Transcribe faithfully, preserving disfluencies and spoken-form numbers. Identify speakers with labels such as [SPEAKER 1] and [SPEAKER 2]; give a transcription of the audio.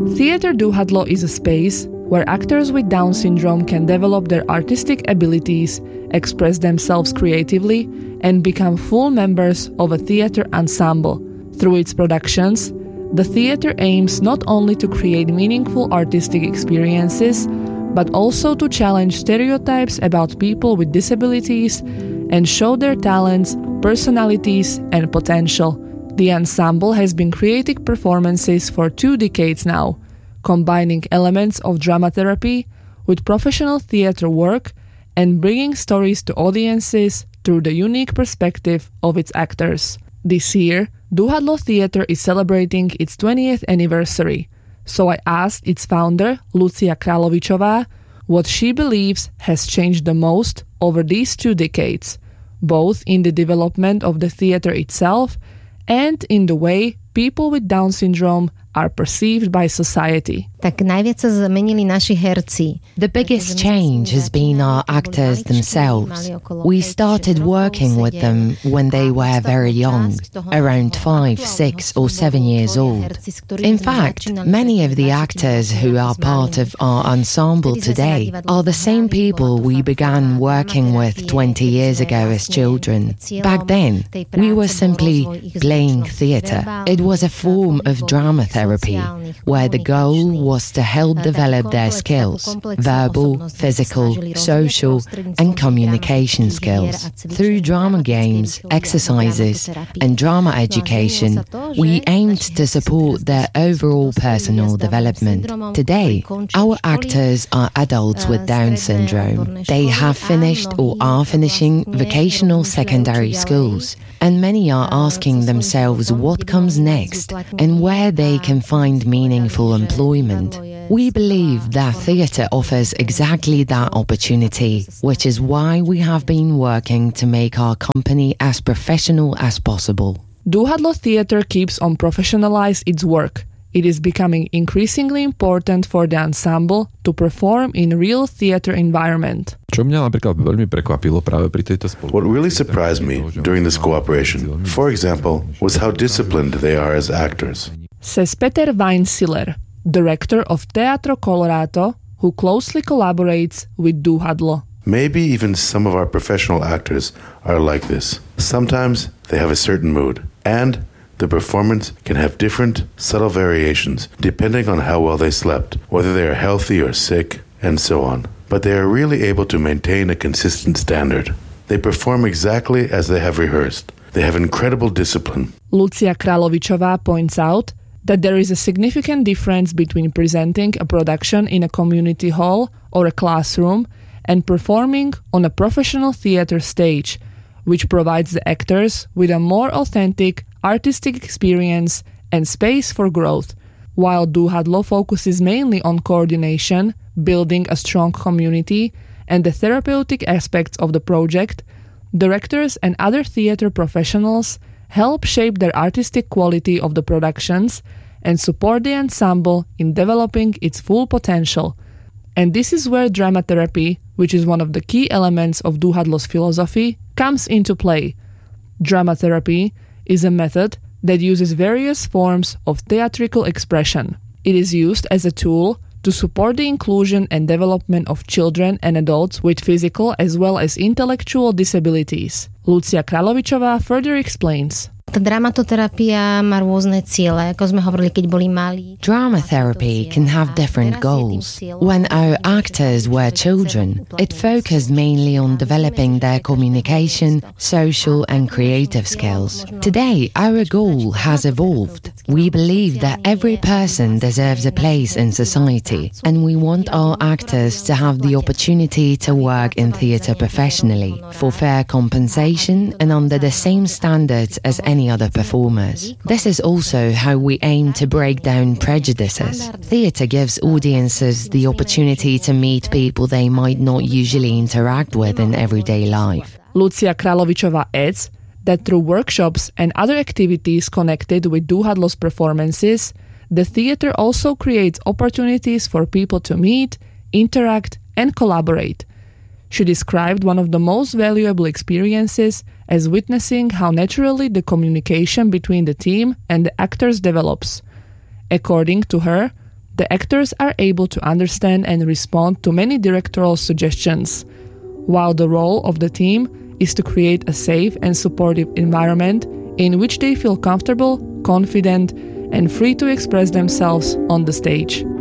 [SPEAKER 1] Theatre Duhadlo is a space where actors with Down syndrome can develop their artistic abilities, express themselves creatively, and become full members of a theatre ensemble. Through its productions, the theatre aims not only to create meaningful artistic experiences, but also to challenge stereotypes about people with disabilities and show their talents, personalities, and potential. The ensemble has been creating performances for two decades now, combining elements of drama therapy with professional theatre work and bringing stories to audiences through the unique perspective of its actors. This year, Duhadlo Theatre is celebrating its twentieth anniversary, so I asked its founder, Lucia Královičová, what she believes has changed the most over these two decades, both in the development of the theatre itself and in the way people with Down syndrome are perceived by society.
[SPEAKER 2] Tak najviac sa zmenili naši herci.
[SPEAKER 3] The biggest change has been our actors themselves. We started working with them when they were very young, around five, six or seven years old. In fact, many of the actors who are part of our ensemble today are the same people we began working with twenty years ago as children. Back then, we were simply playing theatre. It was a form of drama therapy, where the goal was to help develop their skills, verbal, physical, social, and communication skills. Through drama games, exercises, and drama education, we aimed to support their overall personal development. Today, our actors are adults with Down syndrome. They have finished or are finishing vocational secondary schools, and many are asking themselves what comes next and where they can find meaningful employment. We believe that theatre offers exactly that opportunity, which is why we have been working to make our company as professional as possible.
[SPEAKER 1] Duhadlo Theatre keeps on professionalize its work. It is becoming increasingly important for the ensemble to perform in real theatre environment.
[SPEAKER 4] Čo mňa napríklad veľmi prekvapilo práve pri tejto spolupráci.
[SPEAKER 5] What really surprised me during this cooperation, for example, was how disciplined they are as actors.
[SPEAKER 1] Says Peter Weinsiller, director of Teatro Colorado, who closely collaborates with Duhadlo.
[SPEAKER 5] Maybe even some of our professional actors are like this. Sometimes they have a certain mood, and the performance can have different, subtle variations depending on how well they slept, whether they are healthy or sick, and so on. But they are really able to maintain a consistent standard. They perform exactly as they have rehearsed. They have incredible discipline.
[SPEAKER 1] Lucia Královičová points out that there is a significant difference between presenting a production in a community hall or a classroom and performing on a professional theatre stage, which provides the actors with a more authentic artistic experience and space for growth. While Duhadlo focuses mainly on coordination, building a strong community, and the therapeutic aspects of the project, directors and other theatre professionals help shape their artistic quality of the productions and support the ensemble in developing its full potential. And this is where drama therapy, which is one of the key elements of Duhadlo's philosophy, comes into play. Drama therapy is a method that uses various forms of theatrical expression. It is used as a tool to support the inclusion and development of children and adults with physical as well as intellectual disabilities. Lucia Královičová further explains.
[SPEAKER 2] Tá dramatoterapia má rôzne ciele, ako sme hovorili, keď boli malí.
[SPEAKER 3] Drama therapy can have different goals. When our actors were children, it focused mainly on developing their communication, social and creative skills. Today, our goal has evolved. We believe that every person deserves a place in society, and we want our actors to have the opportunity to work in theatre professionally, for fair compensation and under the same standards as any other performers. This is also how we aim to break down prejudices. Theatre gives audiences the opportunity to meet people they might not usually interact with in everyday life.
[SPEAKER 1] Lucia Královičová adds that through workshops and other activities connected with Duhadlo's performances, the theatre also creates opportunities for people to meet, interact, and collaborate. She described one of the most valuable experiences as witnessing how naturally the communication between the team and the actors develops. According to her, the actors are able to understand and respond to many directorial suggestions, while the role of the team is to create a safe and supportive environment in which they feel comfortable, confident, and free to express themselves on the stage.